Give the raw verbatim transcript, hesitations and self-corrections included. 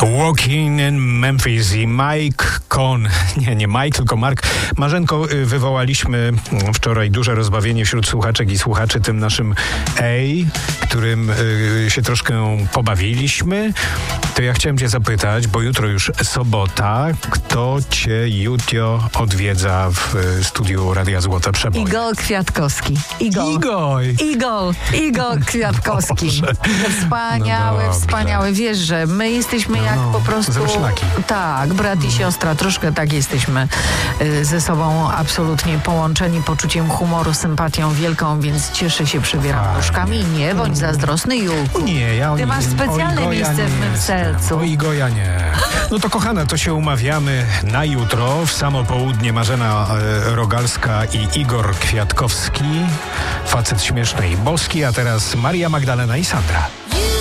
Walking in Memphis i Mike Cohn, nie, nie Mike, tylko Mark. Marzenko, wywołaliśmy wczoraj duże rozbawienie wśród słuchaczek i słuchaczy tym naszym Ej, którym y, się troszkę pobawiliśmy. To ja chciałem cię zapytać, bo jutro już sobota, kto cię jutro odwiedza w y, studiu Radia Złote Przeboje? Igor Kwiatkowski. Igor. Igor. Igor. Igor Kwiatkowski. Wspaniały, No wspaniały. Wiesz, że my jesteśmy No, jak no, po prostu... zroślaki. Tak, brat i siostra. Troszkę tak jesteśmy y, ze sobą absolutnie połączeni poczuciem humoru, sympatią wielką, więc cieszę się, przebieram Fajnie. nóżkami. Nie bądź zazdrosny, Julku. Nie, ja o Ty nim- masz specjalne o Igoja miejsce nie w mym jestem. sercu. O Igoja nie. No to kochana, to się umawiamy na jutro w samo południe. Marzena e, Rogalska i Igor Kwiatkowski, facet śmieszny i boski, a teraz Maria Magdalena i Sandra.